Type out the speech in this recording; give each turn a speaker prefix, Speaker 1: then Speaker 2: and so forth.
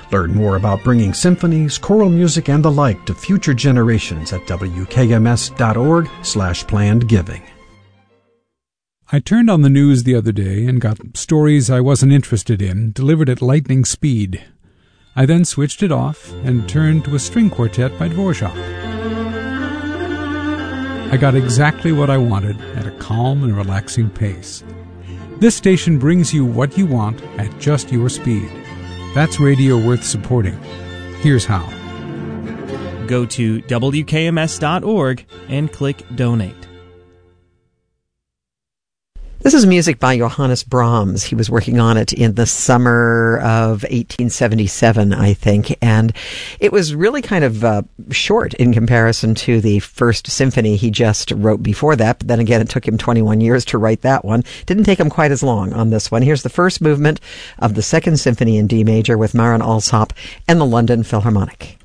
Speaker 1: Learn more about bringing symphonies, choral music, and the like to future generations at wkms.org/planned giving.
Speaker 2: I turned on the news the other day and got stories I wasn't interested in delivered at lightning speed. I then switched it off and turned to a string quartet by Dvorak. I got exactly what I wanted at a calm and relaxing pace. This station brings you what you want at just your speed. That's radio worth supporting. Here's how.
Speaker 3: Go to WKMS.org and click Donate.
Speaker 4: This is music by Johannes Brahms. He was working on it in the summer of 1877, I think, and it was really kind of short in comparison to the first symphony he just wrote before that. But then again, it took him 21 years to write that one. Didn't take him quite as long on this one. Here's the first movement of the Second Symphony in D major with Marin Alsop and the London Philharmonic.